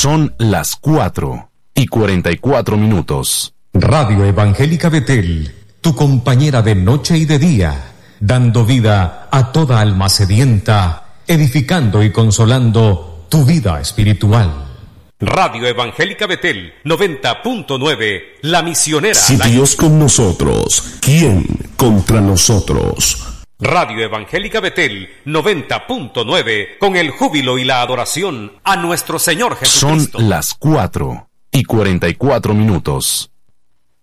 Son las 4:44. Radio Evangélica Betel, tu compañera de noche y de día, dando vida a toda alma sedienta, edificando y consolando tu vida espiritual. Radio Evangélica Betel 90.9, la misionera. Si Dios con nosotros, ¿quién contra nosotros? Radio Evangélica Betel 90.9, con el júbilo y la adoración a nuestro Señor Jesucristo. Son las 4:44.